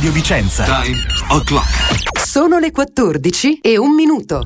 Radio Vicenza. Time o'clock. Sono le 14:01.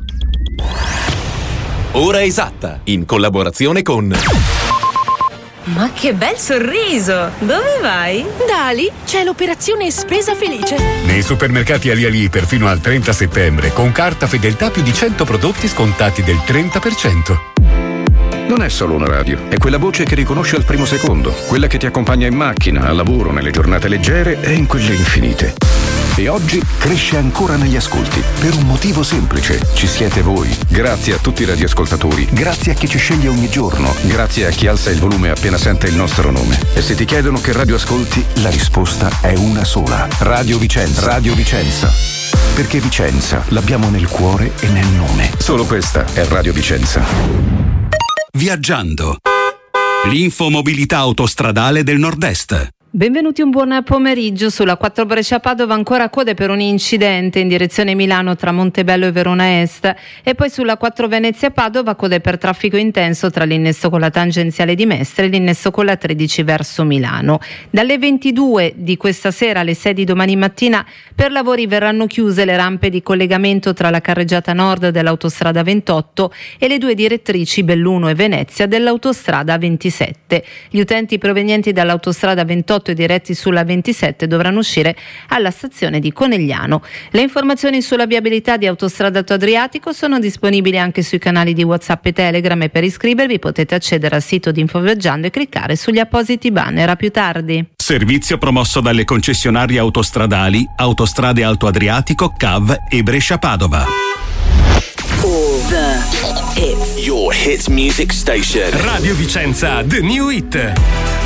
Ora esatta, in collaborazione con... Ma che bel sorriso! Dove vai? Da Ali c'è l'operazione Spesa Felice. Nei supermercati Ali perfino al 30 settembre, con carta fedeltà più di 100 prodotti scontati del 30%. Non è solo una radio, è quella voce che riconosce al primo secondo, quella che ti accompagna in macchina, al lavoro, nelle giornate leggere e in quelle infinite. E oggi cresce ancora negli ascolti, per un motivo semplice: ci siete voi. Grazie a tutti i radioascoltatori, grazie a chi ci sceglie ogni giorno, grazie a chi alza il volume appena sente il nostro nome. E se ti chiedono che radio ascolti, la risposta è una sola: Radio Vicenza. Radio Vicenza. Perché Vicenza l'abbiamo nel cuore e nel nome. Solo questa è Radio Vicenza. Viaggiando. L'infomobilità autostradale del Nord-Est. Benvenuti, un buon pomeriggio. Sulla 4 Brescia-Padova ancora code per un incidente in direzione Milano tra Montebello e Verona Est, e poi sulla 4 Venezia-Padova code per traffico intenso tra l'innesso con la tangenziale di Mestre e l'innesso con la 13 verso Milano. Dalle 22 di questa sera alle 6 di domani mattina per lavori verranno chiuse le rampe di collegamento tra la carreggiata nord dell'autostrada 28 e le due direttrici Belluno e Venezia dell'autostrada 27. Gli utenti provenienti dall'autostrada 28 e diretti sulla 27 dovranno uscire alla stazione di Conegliano. Le informazioni sulla viabilità di Autostrada Alto Adriatico sono disponibili anche sui canali di WhatsApp e Telegram, e per iscrivervi potete accedere al sito di Infoviaggiando e cliccare sugli appositi banner. A più tardi. Servizio promosso dalle concessionarie autostradali Autostrade Alto Adriatico, CAV e Brescia-Padova. All the hits. Your hits music station. Radio Vicenza, The New Hit.